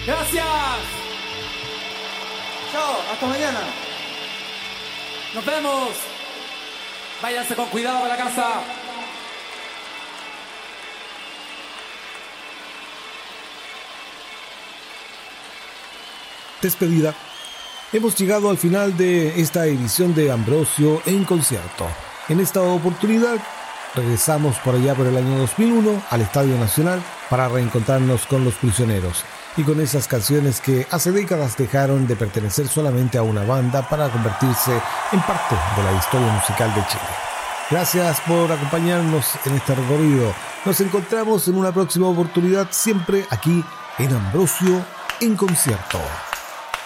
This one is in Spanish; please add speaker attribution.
Speaker 1: Gracias.
Speaker 2: Chao, hasta mañana.
Speaker 1: Nos vemos. Váyanse con cuidado para la casa.
Speaker 3: Despedida. Hemos llegado al final de esta edición de Ambrosio en concierto. En esta oportunidad regresamos por allá por el año 2001 al Estadio Nacional para reencontrarnos con Los Prisioneros y con esas canciones que hace décadas dejaron de pertenecer solamente a una banda para convertirse en parte de la historia musical de Chile. Gracias por acompañarnos en este recorrido. Nos encontramos en una próxima oportunidad, siempre aquí en Ambrosio en concierto.